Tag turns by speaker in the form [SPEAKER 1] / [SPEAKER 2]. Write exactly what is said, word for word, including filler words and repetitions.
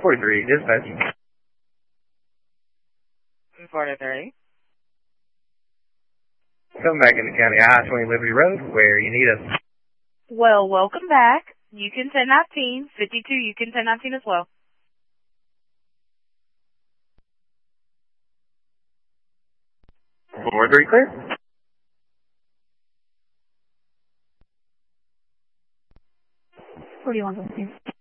[SPEAKER 1] forty-three, dispatch.
[SPEAKER 2] forty-three.
[SPEAKER 1] Come back into County I twenty Liberty Road, where you need us.
[SPEAKER 2] Well, welcome back. Yukon ten nineteen, fifty-two Yukon ten nineteen as well.
[SPEAKER 1] four three clear.
[SPEAKER 2] What do you want to do?